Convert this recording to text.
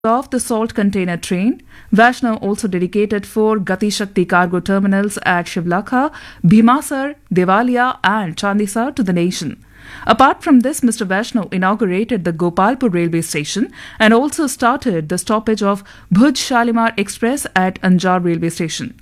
of the salt container train. Vaishnav also dedicated 4 Gati Shakti cargo terminals at Shivlakha, Bhimasar, Devalia, and Chandisar to the nation. Apart from this, Mr. Vaishnav inaugurated the Gopalpur railway station and also started the stoppage of Bhuj Shalimar Express at Anjar railway station.